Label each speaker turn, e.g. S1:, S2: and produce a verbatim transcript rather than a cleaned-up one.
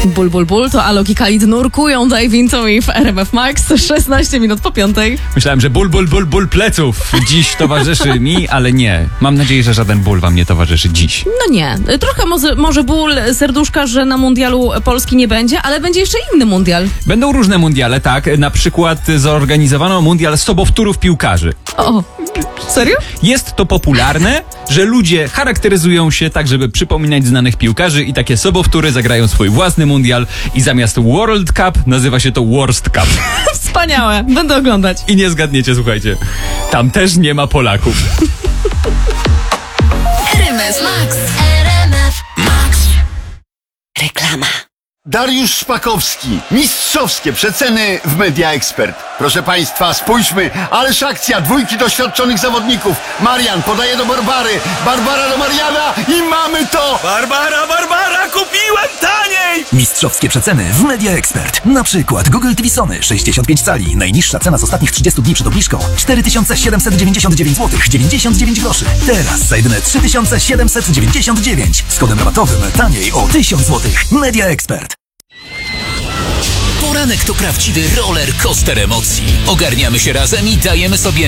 S1: Ból, ból, ból, to Alok i Khalid nurkują Dave Intomi w R M F Max, szesnaście minut po piątej.
S2: Myślałem, że ból, ból, ból, ból pleców dziś towarzyszy mi, ale nie. Mam nadzieję, że żaden ból wam nie towarzyszy dziś.
S1: No nie, trochę może, może ból serduszka, że na mundialu Polski nie będzie, ale będzie jeszcze inny mundial.
S2: Będą różne mundiale, tak? Na przykład zorganizowano mundial sobowtórów piłkarzy.
S1: O, serio?
S2: Jest to popularne, że ludzie charakteryzują się tak, żeby przypominać znanych piłkarzy i takie sobowtóry zagrają swój własny mundial i zamiast World Cup nazywa się to Worst Cup.
S1: Wspaniałe, będę oglądać.
S2: I nie zgadniecie, słuchajcie, tam też nie ma Polaków.
S3: R M F Max. R M F Max. Reklama.
S4: Dariusz Szpakowski. Mistrzowskie przeceny w Media Expert. Proszę Państwa, spójrzmy, ależ akcja, dwójki doświadczonych zawodników. Marian podaje do Barbary, Barbara do Mariana i mamy to!
S5: Barbara, Barbara, kupiłem taniej!
S6: Mistrzowskie przeceny w Media Expert. Na przykład Google T V Sony sześćdziesiąt pięć cali. Najniższa cena z ostatnich trzydziestu dni przed obniżką cztery tysiące siedemset dziewięćdziesiąt dziewięć złotych dziewięćdziesiąt dziewięć groszy. Teraz za jedyne trzy tysiące siedemset dziewięćdziesiąt dziewięć. Z kodem rabatowym taniej o tysiąc złotych. Media Expert.
S7: Poranek to prawdziwy roller coaster emocji. Ogarniamy się razem i dajemy sobie